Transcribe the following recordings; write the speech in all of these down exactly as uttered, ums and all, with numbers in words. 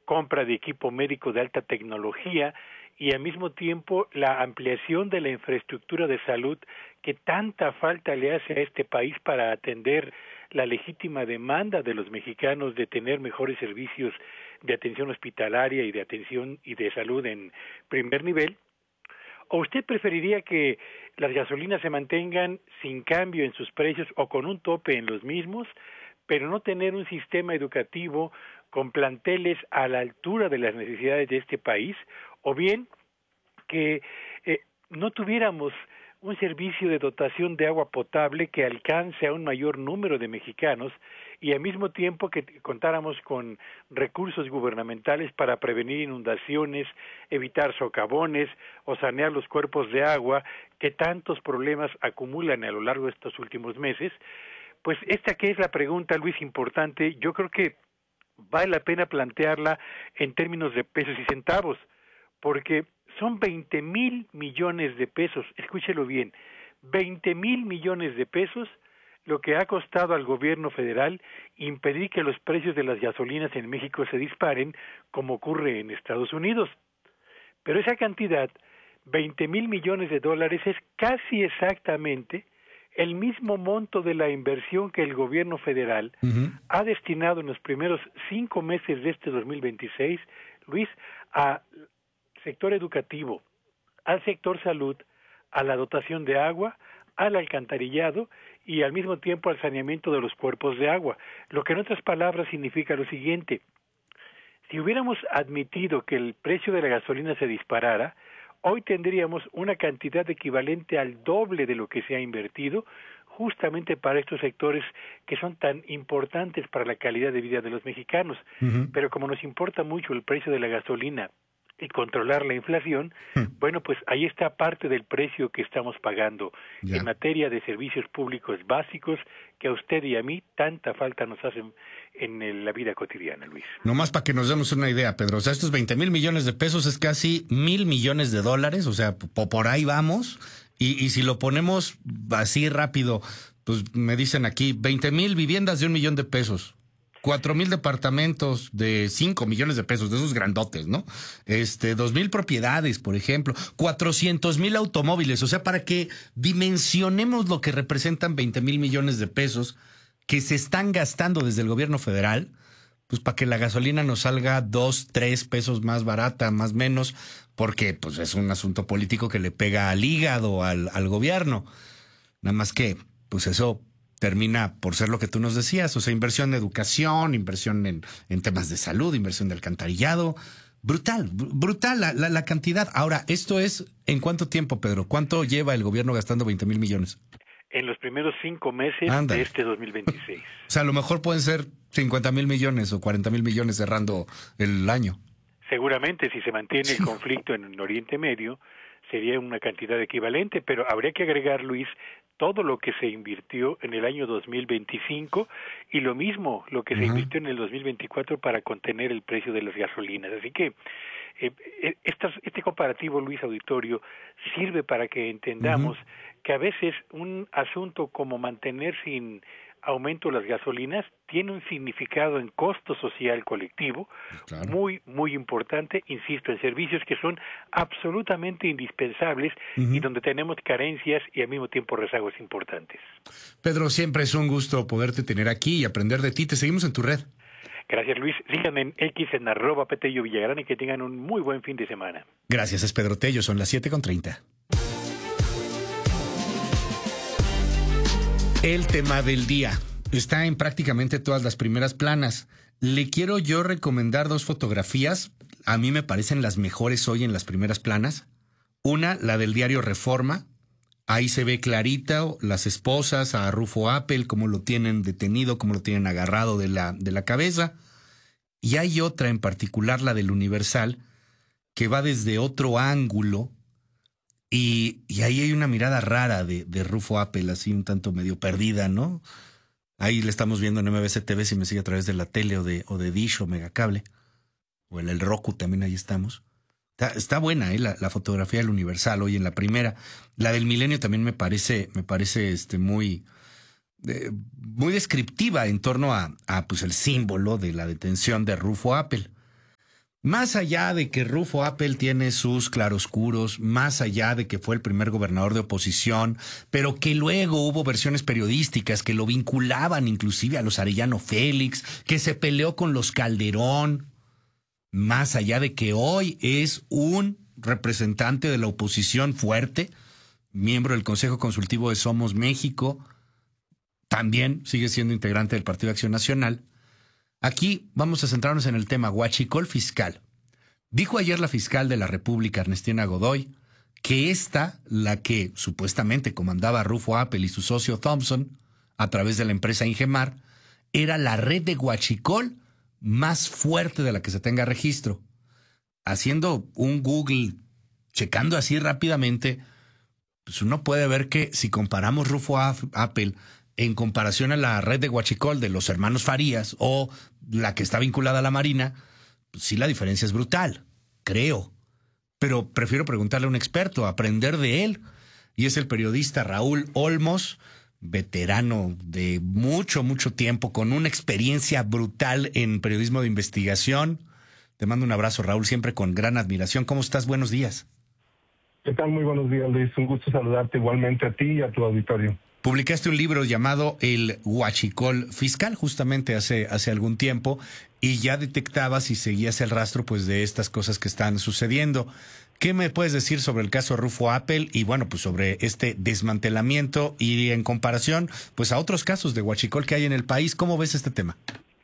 compra de equipo médico de alta tecnología y al mismo tiempo la ampliación de la infraestructura de salud que tanta falta le hace a este país para atender la legítima demanda de los mexicanos de tener mejores servicios de atención hospitalaria y de atención y de salud en primer nivel. ¿O usted preferiría que las gasolinas se mantengan sin cambio en sus precios o con un tope en los mismos, pero no tener un sistema educativo con planteles a la altura de las necesidades de este país? O bien que eh, no tuviéramos un servicio de dotación de agua potable que alcance a un mayor número de mexicanos y al mismo tiempo que contáramos con recursos gubernamentales para prevenir inundaciones, evitar socavones o sanear los cuerpos de agua que tantos problemas acumulan a lo largo de estos últimos meses. Pues esta que es la pregunta, Luis, importante, yo creo que vale la pena plantearla en términos de pesos y centavos, porque son veinte mil millones de pesos, escúchelo bien, veinte mil millones de pesos lo que ha costado al gobierno federal impedir que los precios de las gasolinas en México se disparen como ocurre en Estados Unidos. Pero esa cantidad, veinte mil millones de dólares, es casi exactamente el mismo monto de la inversión que el gobierno federal uh-huh. ha destinado en los primeros cinco meses de este dos mil veintiséis, Luis, al sector educativo, al sector salud, a la dotación de agua, al alcantarillado y al mismo tiempo al saneamiento de los cuerpos de agua. Lo que en otras palabras significa lo siguiente: si hubiéramos admitido que el precio de la gasolina se disparara, hoy tendríamos una cantidad equivalente al doble de lo que se ha invertido justamente para estos sectores que son tan importantes para la calidad de vida de los mexicanos. Uh-huh. Pero como nos importa mucho el precio de la gasolina y controlar la inflación, uh-huh. bueno, pues ahí está parte del precio que estamos pagando yeah. en materia de servicios públicos básicos que a usted y a mí tanta falta nos hacen en el, la vida cotidiana, Luis. Nomás para que nos demos una idea, Pedro, o sea, estos veinte mil millones de pesos es casi mil millones de dólares, o sea, por, por ahí vamos, y, y si lo ponemos así rápido, pues me dicen aquí, veinte mil viviendas de un millón de pesos. Cuatro mil departamentos de cinco millones de pesos, de esos grandotes, ¿no? Este, dos mil propiedades, por ejemplo, cuatrocientos mil automóviles. O sea, para que dimensionemos lo que representan veinte mil millones de pesos que se están gastando desde el gobierno federal, pues para que la gasolina nos salga dos, tres pesos más barata, más menos, porque pues es un asunto político que le pega al hígado, al, al gobierno. Nada más que, pues eso termina por ser lo que tú nos decías, o sea, inversión en educación, inversión en, en temas de salud, inversión de alcantarillado. Brutal, brutal la, la, la cantidad. Ahora, esto es, ¿en cuánto tiempo, Pedro? ¿Cuánto lleva el gobierno gastando veinte mil millones? En los primeros cinco meses Ándale. de este dos mil veintiséis. O sea, a lo mejor pueden ser cincuenta mil millones o cuarenta mil millones cerrando el año. Seguramente, si se mantiene el conflicto en el Oriente Medio, sería una cantidad equivalente, pero habría que agregar, Luis, todo lo que se invirtió en el año dos mil veinticinco y lo mismo lo que uh-huh. se invirtió en el dos mil veinticuatro para contener el precio de las gasolinas. Así que eh, estas, este comparativo, Luis Auditorio, sirve para que entendamos uh-huh. que a veces un asunto como mantener sin aumento las gasolinas tiene un significado en costo social colectivo claro. muy, muy importante, insisto, en servicios que son absolutamente indispensables uh-huh. y donde tenemos carencias y al mismo tiempo rezagos importantes. Pedro, siempre es un gusto poderte tener aquí y aprender de ti. Te seguimos en tu red. Gracias, Luis. Síganme en X en arroba Petello Villagrán y que tengan un muy buen fin de semana. Gracias, es Pedro Tello. Son las siete con treinta. El tema del día está en prácticamente todas las primeras planas. Le quiero yo recomendar dos fotografías. A mí me parecen las mejores hoy en las primeras planas. Una, la del diario Reforma. Ahí se ve clarita las esposas a Rufo Appel, cómo lo tienen detenido, cómo lo tienen agarrado de la, de la cabeza. Y hay otra en particular, la del Universal, que va desde otro ángulo. Y, y ahí hay una mirada rara de, de Rufo Appel, así un tanto medio perdida, ¿no? Ahí le estamos viendo en M B C T V, si me sigue a través de la tele o de, o de Dish o Megacable. O en el Roku también ahí estamos. Está, está buena, ¿eh? La, la fotografía del Universal hoy en la primera. La del Milenio también me parece, me parece este, muy, eh, muy descriptiva en torno a, a pues el símbolo de la detención de Rufo Appel. Más allá de que Rufo Appel tiene sus claroscuros, más allá de que fue el primer gobernador de oposición, pero que luego hubo versiones periodísticas que lo vinculaban inclusive a los Arellano Félix, que se peleó con los Calderón, más allá de que hoy es un representante de la oposición fuerte, miembro del Consejo Consultivo de Somos México, también sigue siendo integrante del Partido Acción Nacional. Aquí vamos a centrarnos en el tema huachicol fiscal. Dijo ayer la fiscal de la República, Ernestina Godoy, que esta, la que supuestamente comandaba Rufo Appel y su socio Thompson, a través de la empresa Ingemar, era la red de huachicol más fuerte de la que se tenga registro. Haciendo un Google, checando así rápidamente, pues uno puede ver que si comparamos Rufo Appel en comparación a la red de huachicol de los hermanos Farías o la que está vinculada a la Marina, pues sí la diferencia es brutal, creo. Pero prefiero preguntarle a un experto, aprender de él. Y es el periodista Raúl Olmos, veterano de mucho, mucho tiempo, con una experiencia brutal en periodismo de investigación. Te mando un abrazo, Raúl, siempre con gran admiración. ¿Cómo estás? Buenos días. ¿Qué tal? Muy buenos días, Luis. Un gusto saludarte igualmente a ti y a tu auditorio. Publicaste un libro llamado El Huachicol Fiscal justamente hace, hace algún tiempo y ya detectabas y seguías el rastro pues de estas cosas que están sucediendo. ¿Qué me puedes decir sobre el caso Rufo Appel y bueno, pues sobre este desmantelamiento y en comparación pues a otros casos de huachicol que hay en el país? ¿Cómo ves este tema?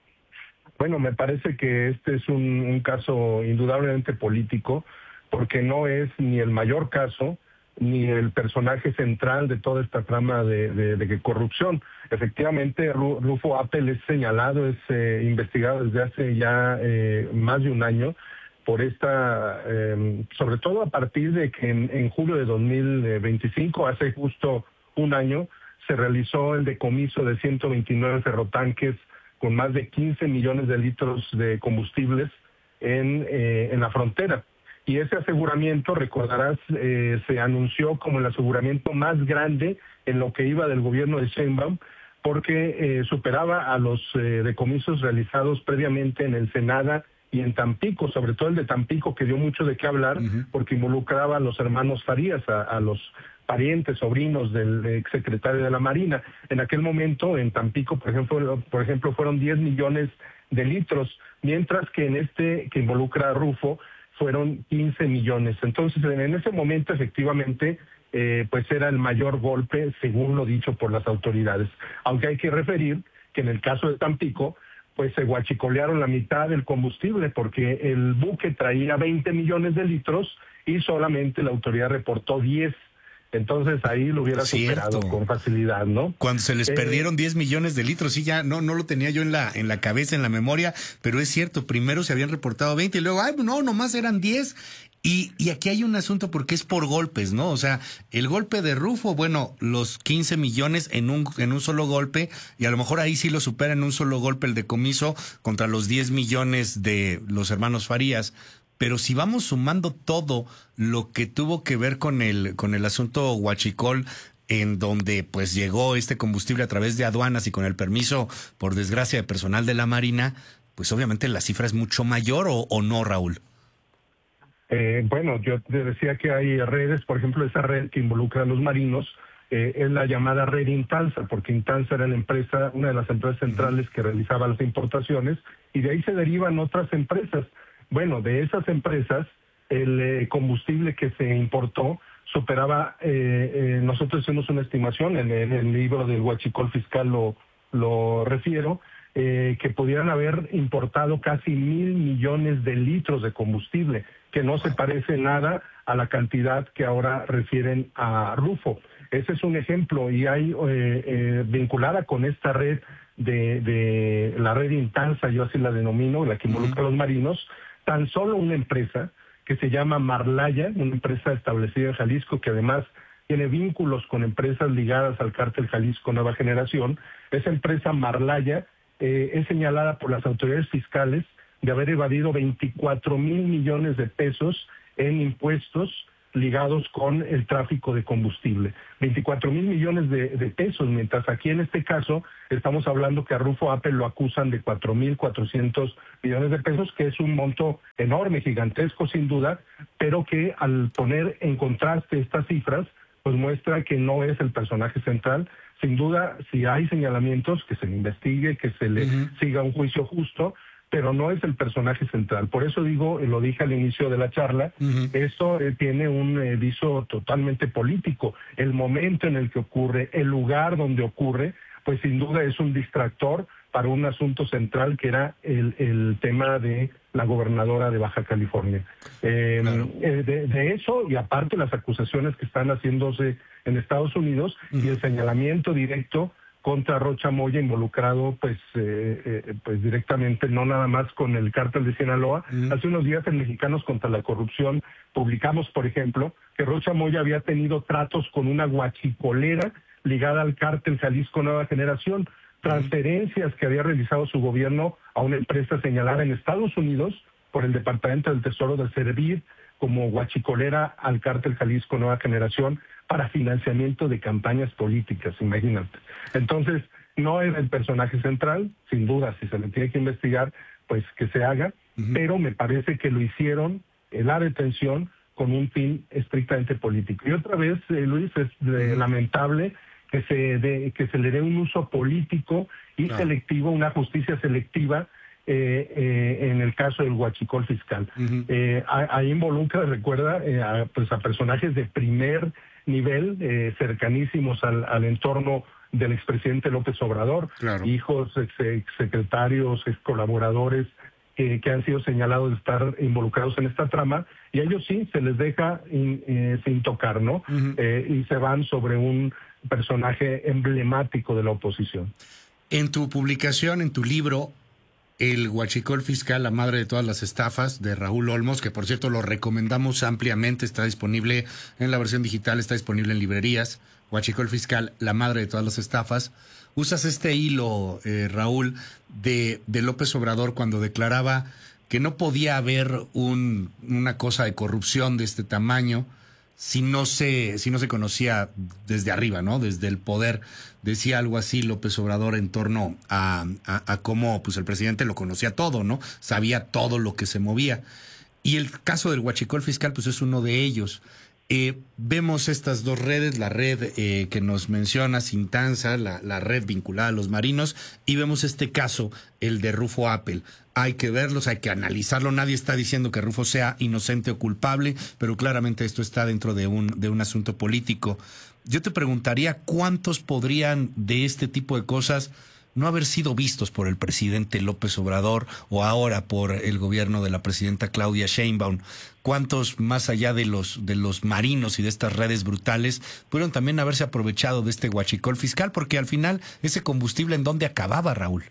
Bueno, me parece que este es un, un caso indudablemente político porque no es ni el mayor caso ni el personaje central de toda esta trama de, de, de corrupción. Efectivamente, Rufo Appel es señalado, es eh, investigado desde hace ya eh, más de un año por esta, eh, sobre todo a partir de que en, en julio de dos mil veinticinco, hace justo un año, se realizó el decomiso de ciento veintinueve ferrotanques con más de quince millones de litros de combustibles en, eh, en la frontera. Y ese aseguramiento, recordarás, eh, se anunció como el aseguramiento más grande en lo que iba del gobierno de Sheinbaum, porque eh, superaba a los eh, decomisos realizados previamente en Ensenada y en Tampico, sobre todo el de Tampico, que dio mucho de qué hablar, uh-huh. porque involucraba a los hermanos Farías, a, a los parientes, sobrinos del exsecretario de la Marina. En aquel momento, en Tampico, por ejemplo, por ejemplo fueron diez millones de litros, mientras que en este, que involucra a Rufo, fueron quince millones. Entonces, en ese momento, efectivamente, eh, pues era el mayor golpe, según lo dicho por las autoridades. Aunque hay que referir que en el caso de Tampico, pues se huachicolearon la mitad del combustible, porque el buque traía veinte millones de litros y solamente la autoridad reportó diez. Entonces ahí lo hubiera Cierto. superado con facilidad, ¿no? Cuando se les eh, perdieron diez millones de litros, sí, ya no no lo tenía yo en la en la cabeza, en la memoria, pero es cierto, primero se habían reportado veinte y luego, ay, no, nomás eran diez. Y, y aquí hay un asunto porque es por golpes, ¿no? O sea, el golpe de Rufo, bueno, los quince millones en un en un solo golpe, y a lo mejor ahí sí lo supera en un solo golpe el decomiso contra los diez millones de los hermanos Farías. Pero si vamos sumando todo lo que tuvo que ver con el con el asunto huachicol, en donde pues llegó este combustible a través de aduanas y con el permiso, por desgracia, de personal de la Marina, pues obviamente la cifra es mucho mayor, ¿o, o no, Raúl? Eh, bueno, yo te decía que hay redes, por ejemplo, esa red que involucra a los marinos, eh, es la llamada red Intansa, porque Intansa era la empresa, una de las empresas centrales que realizaba las importaciones, y de ahí se derivan otras empresas. Bueno, de esas empresas, el eh, combustible que se importó superaba, eh, eh, nosotros hicimos una estimación, en, en el libro del Huachicol Fiscal lo, lo refiero, eh, que pudieran haber importado casi mil millones de litros de combustible, que no se parece nada a la cantidad que ahora refieren a Rufo. Ese es un ejemplo, y hay eh, eh, vinculada con esta red de, de la red Intansa, yo así la denomino, la que involucra a los marinos, tan solo una empresa que se llama Marlaya, una empresa establecida en Jalisco que además tiene vínculos con empresas ligadas al cártel Jalisco Nueva Generación. Esa empresa Marlaya eh, es señalada por las autoridades fiscales de haber evadido veinticuatro mil millones de pesos en impuestos ligados con el tráfico de combustible. veinticuatro mil millones de, de pesos, mientras aquí en este caso estamos hablando que a Rufo Appel lo acusan de cuatro mil cuatrocientos millones de pesos, que es un monto enorme, gigantesco sin duda, pero que al poner en contraste estas cifras, pues muestra que no es el personaje central. Sin duda, si hay señalamientos, que se le investigue, que se le uh-huh. siga un juicio justo, pero no es el personaje central. Por eso digo, lo dije al inicio de la charla, uh-huh. esto eh, tiene un eh, viso totalmente político. El momento en el que ocurre, el lugar donde ocurre, pues sin duda es un distractor para un asunto central que era el, el tema de la gobernadora de Baja California. Eh, claro. eh, de, de eso, y aparte las acusaciones que están haciéndose en Estados Unidos, uh-huh. y el señalamiento directo contra Rocha Moya, involucrado pues eh, eh, pues directamente, no nada más con el cártel de Sinaloa. Uh-huh. Hace unos días en Mexicanos contra la Corrupción publicamos, por ejemplo, que Rocha Moya había tenido tratos con una guachicolera ligada al cártel Jalisco Nueva Generación, transferencias que había realizado su gobierno a una empresa señalada en Estados Unidos por el Departamento del Tesoro de servir como guachicolera al cártel Jalisco Nueva Generación para financiamiento de campañas políticas, imagínate. Entonces, no era el personaje central, sin duda, si se le tiene que investigar, pues que se haga, uh-huh. pero me parece que lo hicieron, eh, la detención, con un fin estrictamente político. Y otra vez, eh, Luis, es eh, uh-huh. lamentable que se de, que se le dé un uso político y no. selectivo, una justicia selectiva eh, eh, en el caso del huachicol fiscal. Uh-huh. Eh, ahí involucra, recuerda, eh, a, pues a personajes de primer nivel, eh, cercanísimos al, al entorno del expresidente López Obrador, claro. hijos, ex, exsecretarios, ex colaboradores eh, que han sido señalados de estar involucrados en esta trama, y a ellos sí se les deja in, eh, sin tocar, ¿no? Uh-huh. Eh, y se van sobre un personaje emblemático de la oposición. En tu publicación, en tu libro, El huachicol fiscal, la madre de todas las estafas, de Raúl Olmos, que por cierto lo recomendamos ampliamente, está disponible en la versión digital, está disponible en librerías. Huachicol fiscal, la madre de todas las estafas. Usas este hilo, eh, Raúl, de, de López Obrador cuando declaraba que no podía haber un, una cosa de corrupción de este tamaño si no se, si no se conocía desde arriba, ¿no? Desde el poder. Decía algo así López Obrador en torno a, a, a cómo pues el presidente lo conocía todo, ¿no? Sabía todo lo que se movía. Y el caso del huachicol fiscal pues es uno de ellos. Eh, vemos estas dos redes, la red eh, que nos menciona Sintanza, la, la red vinculada a los marinos, y vemos este caso, el de Rufo Appel. Hay que verlos, hay que analizarlo. Nadie está diciendo que Rufo sea inocente o culpable, pero claramente esto está dentro de un, de un asunto político. Yo te preguntaría cuántos podrían de este tipo de cosas no haber sido vistos por el presidente López Obrador o ahora por el gobierno de la presidenta Claudia Sheinbaum. ¿Cuántos, más allá de los de los marinos y de estas redes brutales, pudieron también haberse aprovechado de este huachicol fiscal? Porque al final, ese combustible, ¿en dónde acababa, Raúl?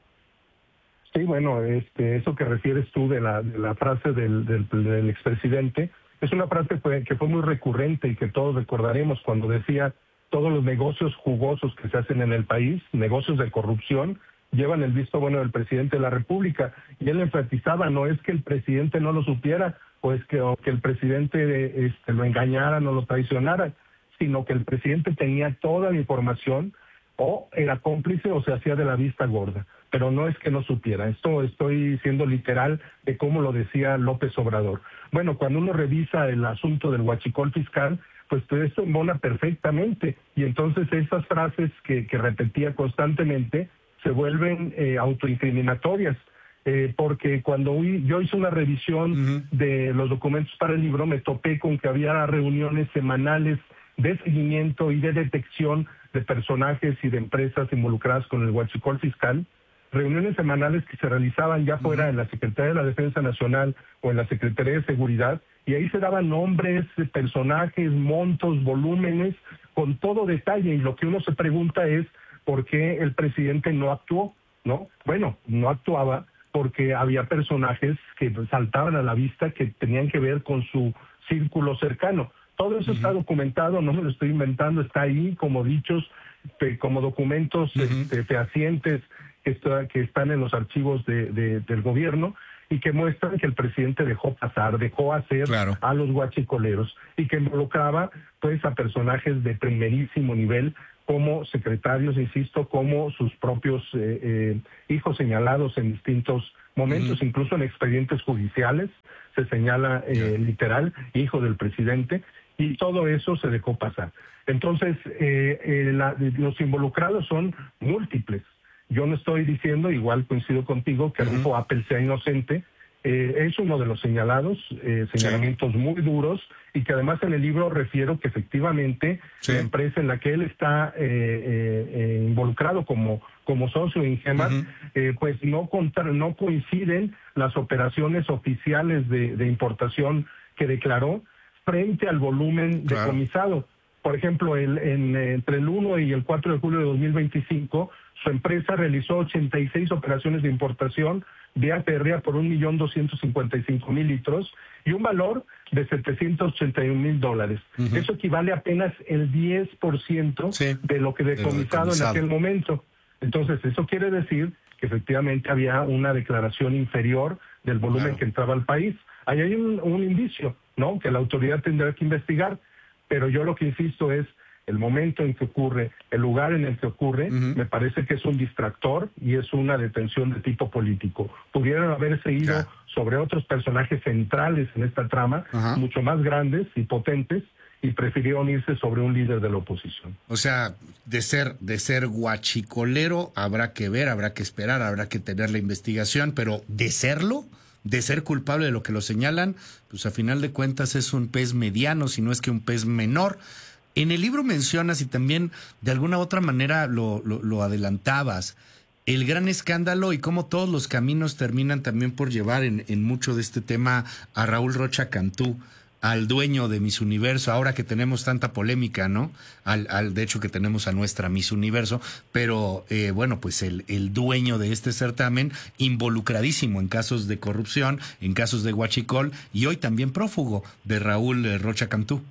Sí, bueno, este, eso que refieres tú de la, de la frase del, del, del expresidente, es una frase que fue, que fue muy recurrente y que todos recordaremos cuando decía: todos los negocios jugosos que se hacen en el país, negocios de corrupción, llevan el visto bueno del presidente de la República. Y él enfatizaba, no es que el presidente no lo supiera, o es que, o que el presidente este, lo engañara, no lo traicionara, sino que el presidente tenía toda la información, o era cómplice o se hacía de la vista gorda. Pero no es que no supiera. Esto estoy siendo literal de cómo lo decía López Obrador. Bueno, cuando uno revisa el asunto del huachicol fiscal, pues esto embona perfectamente. Y entonces esas frases que, que repetía constantemente se vuelven eh, autoincriminatorias. Eh, porque cuando yo hice una revisión uh-huh. de los documentos para el libro, me topé con que había reuniones semanales de seguimiento y de detección de personajes y de empresas involucradas con el huachicol fiscal, reuniones semanales que se realizaban ya fuera uh-huh. en la Secretaría de la Defensa Nacional o en la Secretaría de Seguridad, y ahí se daban nombres, personajes, montos, volúmenes, con todo detalle, y lo que uno se pregunta es ¿por qué el presidente no actuó? ¿No? Bueno, no actuaba porque había personajes que saltaban a la vista que tenían que ver con su círculo cercano. Todo eso uh-huh. está documentado, no me lo estoy inventando, está ahí como dichos, como documentos uh-huh. este, fehacientes que, está, que están en los archivos de, de, del gobierno. y que muestran que el presidente dejó pasar, dejó hacer claro. a los guachicoleros y que involucraba pues a personajes de primerísimo nivel como secretarios, insisto, como sus propios eh, eh, hijos señalados en distintos momentos, uh-huh. incluso en expedientes judiciales se señala eh, yeah. literal, hijo del presidente, y todo eso se dejó pasar. Entonces, eh, eh, la, los involucrados son múltiples. Yo no estoy diciendo, igual coincido contigo, que uh-huh. Rufo Appel sea inocente. Eh, es uno de los señalados, eh, señalamientos sí. muy duros, y que además en el libro refiero que efectivamente sí. la empresa en la que él está eh, eh, eh, involucrado como, como socio en Ingemat, uh-huh. eh, pues no, contra, no coinciden las operaciones oficiales de, de importación que declaró frente al volumen claro. decomisado. Por ejemplo, el, en, entre el uno y el cuatro de julio de dos mil veinticinco, su empresa realizó ochenta y seis operaciones de importación vía férrea por un millón doscientos cincuenta y cinco mil litros y un valor de setecientos ochenta y un mil dólares. Uh-huh. Eso equivale a apenas el diez por ciento sí, de lo que decomisado, de decomisado en aquel momento. Entonces, eso quiere decir que efectivamente había una declaración inferior del volumen claro. que entraba al país. Ahí hay un, un indicio, ¿no?, que la autoridad tendrá que investigar, pero yo lo que insisto es el momento en que ocurre, el lugar en el que ocurre, uh-huh. me parece que es un distractor y es una detención de tipo político. Pudieron haberse ido yeah. sobre otros personajes centrales en esta trama, uh-huh. mucho más grandes y potentes, y prefirieron irse sobre un líder de la oposición. O sea, de ser, de ser guachicolero habrá que ver, habrá que esperar, habrá que tener la investigación, pero de serlo, de ser culpable de lo que lo señalan, pues a final de cuentas es un pez mediano, si no es que un pez menor. En el libro mencionas, y también de alguna otra manera lo, lo, lo adelantabas, el gran escándalo y cómo todos los caminos terminan también por llevar en, en mucho de este tema a Raúl Rocha Cantú, al dueño de Miss Universo, ahora que tenemos tanta polémica, ¿no? Al, al de hecho que tenemos a nuestra Miss Universo, pero eh, bueno, pues el, el dueño de este certamen, involucradísimo en casos de corrupción, en casos de huachicol, y hoy también prófugo de Raúl eh, Rocha Cantú.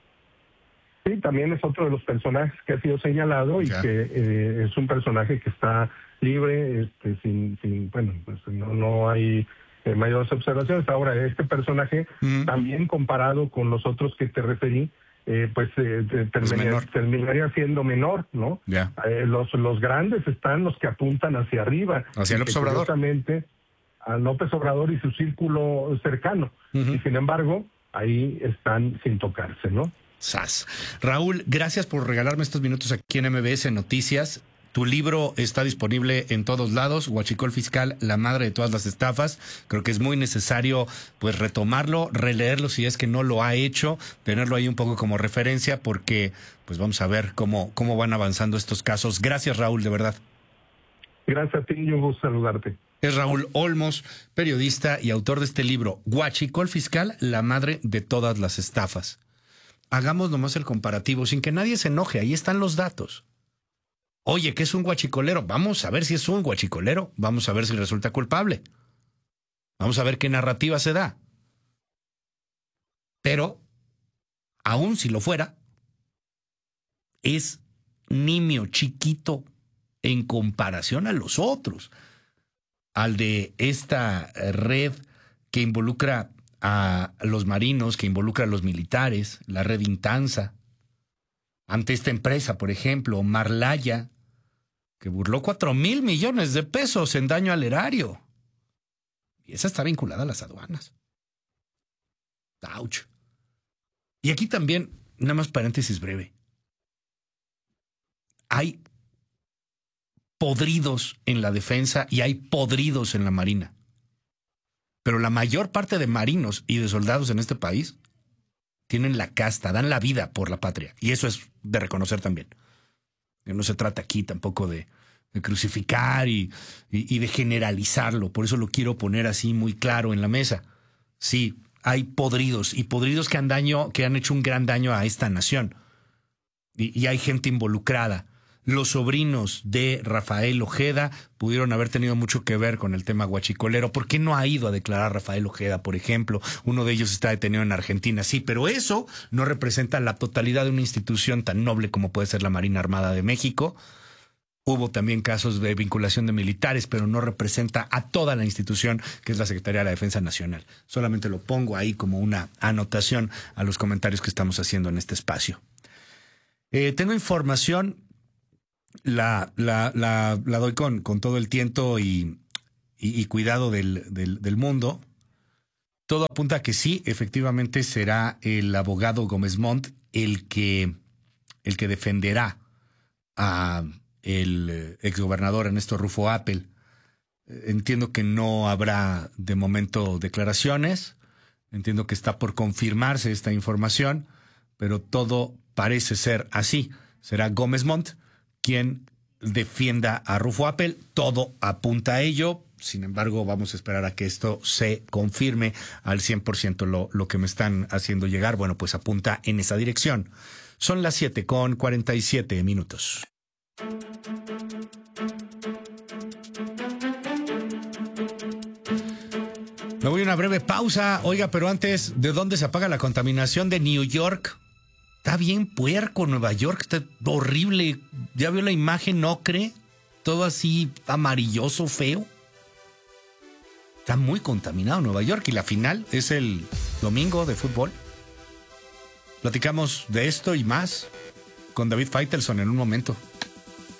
Sí, también es otro de los personajes que ha sido señalado y ya. que eh, es un personaje que está libre, este, sin, sin, bueno, pues no, no hay eh, mayores observaciones. Ahora, este personaje, uh-huh. también comparado con los otros que te referí, eh, pues eh, terminaría, terminaría siendo menor, ¿no? Ya. Eh, los, los grandes están los que apuntan hacia arriba. Hacia López Obrador. Justamente a López Obrador y su círculo cercano. Uh-huh. Y sin embargo, ahí están sin tocarse, ¿no? Sas. Raúl, gracias por regalarme estos minutos aquí en M B S Noticias. Tu libro está disponible en todos lados, Huachicol Fiscal, la madre de todas las estafas. Creo que es muy necesario pues retomarlo, releerlo si es que no lo ha hecho, tenerlo ahí un poco como referencia, porque pues vamos a ver cómo, cómo van avanzando estos casos. Gracias, Raúl, de verdad. Gracias a ti y un gusto saludarte. Es Raúl Olmos, periodista y autor de este libro, Huachicol Fiscal, la madre de todas las estafas. Hagamos nomás el comparativo sin que nadie se enoje. Ahí están los datos. Oye, ¿qué es un guachicolero? Vamos a ver si es un guachicolero. Vamos a ver si resulta culpable. Vamos a ver qué narrativa se da. Pero, aun si lo fuera, es nimio, chiquito, en comparación a los otros. Al de esta red que involucra a los marinos, que involucra a los militares, la red Intanza, ante esta empresa, por ejemplo, Marlaya, que burló cuatro mil millones de pesos en daño al erario. Y esa está vinculada a las aduanas. ¡Auch! Y aquí también, nada más paréntesis breve, hay podridos en la defensa y hay podridos en la marina. Pero la mayor parte de marinos y de soldados en este país tienen la casta, dan la vida por la patria. Y eso es de reconocer también. No se trata aquí tampoco de, de crucificar y, y, y de generalizarlo. Por eso lo quiero poner así muy claro en la mesa. Sí, hay podridos y podridos que han, daño, que han hecho un gran daño a esta nación. Y, y hay gente involucrada. Los sobrinos de Rafael Ojeda pudieron haber tenido mucho que ver con el tema guachicolero. ¿Por qué no ha ido a declarar Rafael Ojeda, por ejemplo? Uno de ellos está detenido en Argentina, sí, pero eso no representa la totalidad de una institución tan noble como puede ser la Marina Armada de México, Hubo también casos de vinculación de militares, pero no representa a toda la institución que es la Secretaría de la Defensa Nacional. Solamente lo pongo ahí como una anotación a los comentarios que estamos haciendo en este espacio. Eh, tengo información, la, la, la, la doy con, con todo el tiento y, y, y cuidado del, del, del mundo. Todo apunta a que sí, efectivamente será el abogado Gómez Montt el que, el que defenderá a el exgobernador Ernesto Rufo Appel. Entiendo que no habrá de momento declaraciones, entiendo que está por confirmarse esta información, pero todo parece ser así. Será Gómez Montt quien defienda a Rufo Appel, todo apunta a ello. Sin embargo, vamos a esperar a que esto se confirme al cien por ciento. Lo, lo que me están haciendo llegar, bueno, pues apunta en esa dirección. Son las siete con cuarenta y siete minutos. Me voy a una breve pausa. Oiga, pero antes, ¿de dónde se apaga la contaminación de New York? Está bien puerco Nueva York, está horrible. ¿Ya vio la imagen ocre? Todo así amarilloso, feo. Está muy contaminado Nueva York y la final es el domingo de fútbol. Platicamos de esto y más con David Faitelson en un momento.